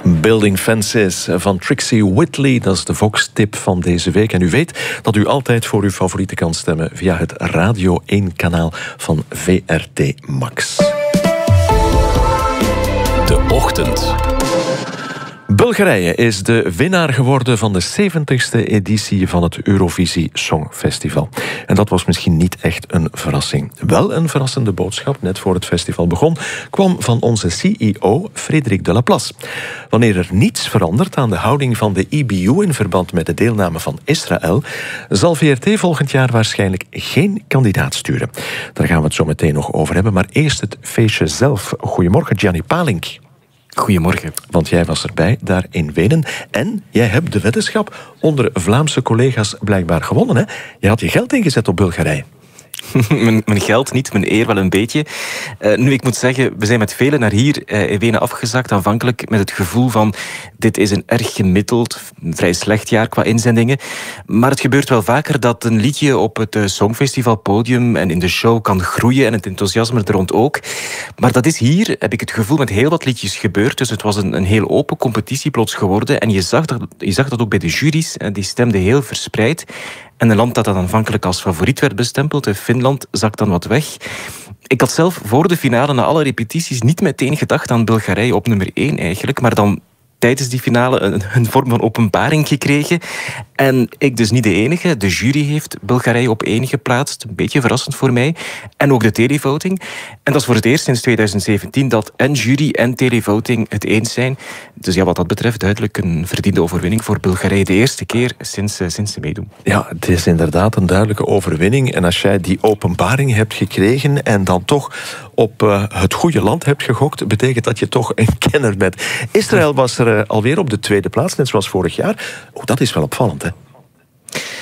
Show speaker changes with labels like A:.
A: Building Fences van Trixie Whitley. Dat is de Vox-tip van deze week. En u weet dat u altijd voor uw favorieten kan stemmen via het Radio 1-kanaal van VRT Max.
B: De Ochtend.
A: Bulgarije is de winnaar geworden van de 70ste editie van het Eurovisie Songfestival. En dat was misschien niet echt een verrassing. Wel een verrassende boodschap, net voor het festival begon, kwam van onze CEO Frederik de Laplace. Wanneer er niets verandert aan de houding van de EBU in verband met de deelname van Israël, zal VRT volgend jaar waarschijnlijk geen kandidaat sturen. Daar gaan we het zo meteen nog over hebben, maar eerst het feestje zelf. Goedemorgen, Gianni Palink.
C: Goedemorgen.
A: Want jij was erbij, daar in Wenen. En jij hebt de weddenschap onder Vlaamse collega's blijkbaar gewonnen. Hè? Je had je geld ingezet op Bulgarije.
C: Mijn geld niet, mijn eer wel een beetje. Nu, ik moet zeggen, we zijn met velen naar hier in Wenen afgezakt. Aanvankelijk met het gevoel van, dit is een erg gemiddeld, vrij slecht jaar qua inzendingen. Maar het gebeurt wel vaker dat een liedje op het Songfestivalpodium en in de show kan groeien en het enthousiasme er rond ook. Maar dat is hier, heb ik het gevoel, met heel wat liedjes gebeurd. Dus het was een heel open competitie plots geworden. En je zag dat ook bij de juries, die stemden heel verspreid. En een land dat aanvankelijk als favoriet werd bestempeld, Finland, zakt dan wat weg. Ik had zelf voor de finale, na alle repetities, niet meteen gedacht aan Bulgarije op nummer 1 eigenlijk, maar dan tijdens die finale een vorm van openbaring gekregen. En ik dus niet de enige. De jury heeft Bulgarije op 1 geplaatst. Een beetje verrassend voor mij. En ook de televoting. En dat is voor het eerst sinds 2017 dat en jury en televoting het eens zijn. Dus ja, wat dat betreft duidelijk een verdiende overwinning voor Bulgarije. De eerste keer sinds ze meedoen.
A: Ja, het is inderdaad een duidelijke overwinning. En als jij die openbaring hebt gekregen en dan toch op het goede land hebt gegokt, betekent dat je toch een kenner bent. Israël was er alweer op de 2e plaats, net zoals vorig jaar. Oh, dat is wel opvallend, hè?